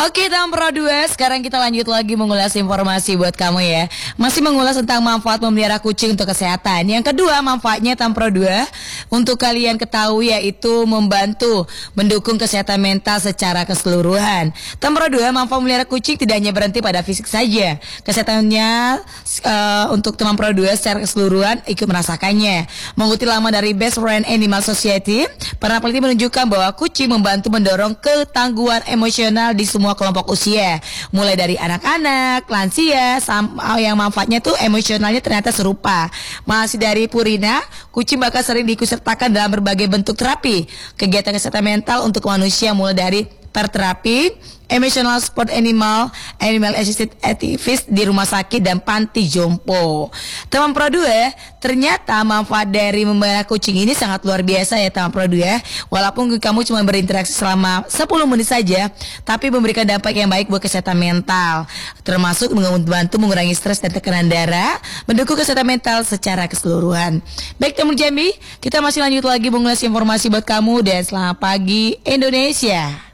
Oke, Tam Pro 2, sekarang kita lanjut lagi mengulas informasi buat kamu ya. Masih mengulas tentang manfaat memelihara kucing untuk kesehatan. Yang kedua, manfaatnya Tam Pro 2 untuk kalian ketahui yaitu membantu mendukung kesehatan mental secara keseluruhan. Tam Pro 2 manfaat memelihara kucing tidak hanya berhenti pada fisik saja. Kesehatannya untuk teman Pro 2 secara keseluruhan ikut merasakannya. Mengutip laman dari Best Friend Animal Society, para peneliti menunjukkan bahwa kucing membantu mendorong ketangguhan emosional di semua kelompok usia, mulai dari anak-anak, lansia, yang manfaatnya tuh emosionalnya ternyata serupa. Masih dari Purina, kucing bahkan sering diikutsertakan dalam berbagai bentuk terapi kegiatan kesehatan mental untuk manusia, mulai dari terapi emotional support animal assisted activist di rumah sakit dan panti jompo. Teman Pro 2, ternyata manfaat dari memelihara kucing ini sangat luar biasa ya teman Pro 2. Walaupun kamu cuma berinteraksi selama 10 menit saja, tapi memberikan dampak yang baik buat kesehatan mental, termasuk membantu mengurangi stres dan tekanan darah, mendukung kesehatan mental secara keseluruhan. Baik teman Jambi, kita masih lanjut lagi mengulas informasi buat kamu dan selamat pagi Indonesia.